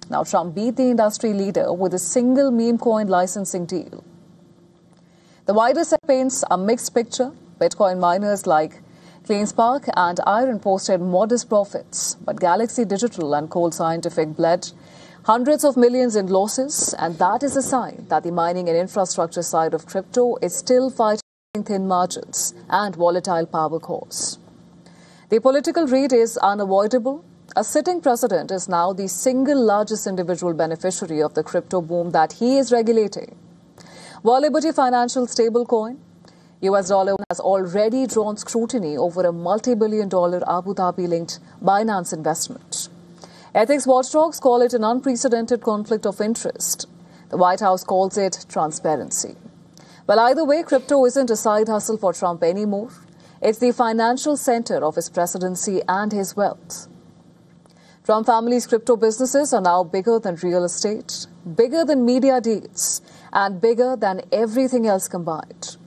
Now, Trump beat the industry leader with a single meme coin licensing deal. The wider set paints a mixed picture. Bitcoin miners like CleanSpark and Iron posted modest profits, but Galaxy Digital and Cold Scientific bled hundreds of millions in losses, and that is a sign that the mining and infrastructure side of crypto is still fighting thin margins and volatile power cores. The political read is unavoidable. A sitting president is now the single largest individual beneficiary of the crypto boom that he is regulating. While Liberty Financial stablecoin, US dollar has already drawn scrutiny over a multi-billion-dollar Abu Dhabi-linked Binance investment. Ethics watchdogs call it an unprecedented conflict of interest. The White House calls it transparency. Well, either way, crypto isn't a side hustle for Trump anymore. It's the financial center of his presidency and his wealth. Trump family's crypto businesses are now bigger than real estate, bigger than media deals, and bigger than everything else combined.